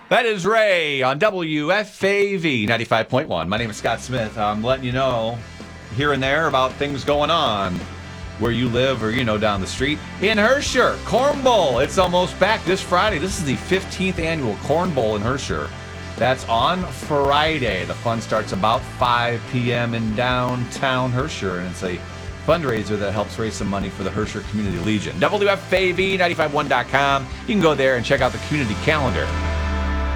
That is Ray on WFAV 95.1. My name is Scott Smith. I'm letting you know here and there about things going on where you live or, down the street. In Herscher, Corn Bowl. It's almost back this Friday. This is the 15th annual Corn Bowl in Herscher. That's on Friday. The fun starts about 5 p.m. in downtown Herscher, and it's a fundraiser that helps raise some money for the Herscher Community Legion. WFAV951.com. You can go there and check out the community calendar.